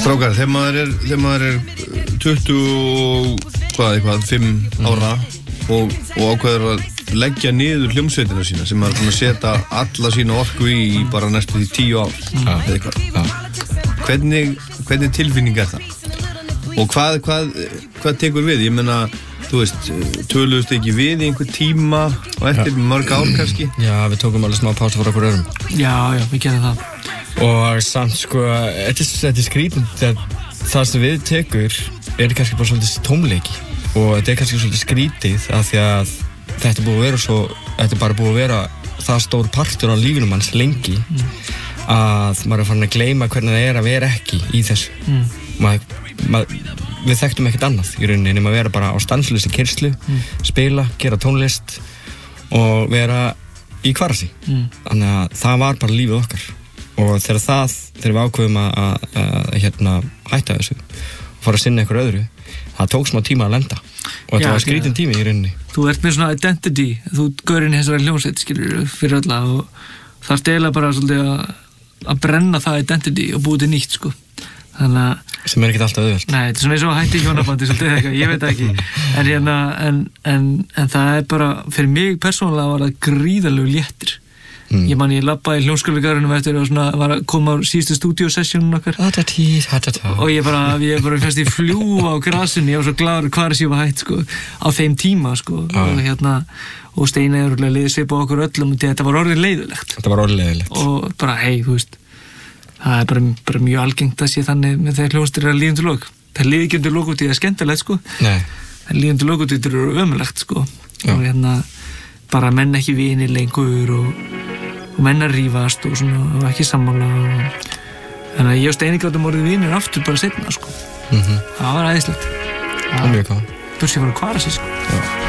Strákar, þegar maður er 25 ára og ákveður að leggja niður hljómsveitina sína sem maður er búin að setja alla sína orku í bara næstu því 10 ár eða eitthvað. Hvernig tilfinning er það? Og hvað tekur við? Ég meina, þú veist, töluðust ekki við í einhver tíma og eftir mörg ár kannski? Já, við tókum alveg smá pásu fyrir okkur öðrum. Já, við gerðum það. Og samt sko, þetta er skrítið, það sem við tekur kannski bara svolítið tómleiki og þetta er kannski svolítið skrítið af því að þetta er bara búið að vera það stór partur á lífinum hans lengi að maður er farin að gleyma hvernig það er að vera ekki í þessu. Við þekktum ekkert annað í rauninni nema að vera bara á stanslausri keyrslu, spila, gera tónlist og vera í kvarasi. Þannig að það var bara lífið okkar. Og þegar við ákveðum að hætta þessu og fara að sinna einhver öðru, það tók smá tíma að lenda og þetta var skrítin tími í rauninni. Þú ert með svona identity, þú gaurinn þessari hljómsveit, skilur, fyrir alla og það eiginlega bara svolítið að brenna það identity og búið til nýtt, sko. Þannig að sem er ekkert alltaf auðvelt. Nei, þetta er svona eins og hætti í hjónabandi svolítið eitthvað, ég veit ekki. En það er bara, fyrir mig persónulega var það gríðarlegur léttir. Ég labbaði í hljómskálagarðinum eftir og svona var að koma á síðustu stúdíósessjónum okkar og ég bara fannst ég fljúga á grasinu, ég var svo glaður hvar ég var hætt, sko, á þeim tíma, sko, og Steina liði svip á okkur öllum og þetta var orðið leiðilegt. Og bara, þú veist, það er bara mjög algengt að sé þannig með þegar hljómsveitir eru að líða undir lok. Það líði ekki undir lok út í það er skemmtilegt, sko. Nei. Það líði undir lok út í það eru ömurlegt, sko. Og bara menn ekki vinir lengur og menn að rífast og svona og ekki sammála þannig að ég og Steini gátum orðið vinir aftur bara seinna, sko. Það var æðislegt. Það var mjög gaman. Börsið var að kvara sig, sko.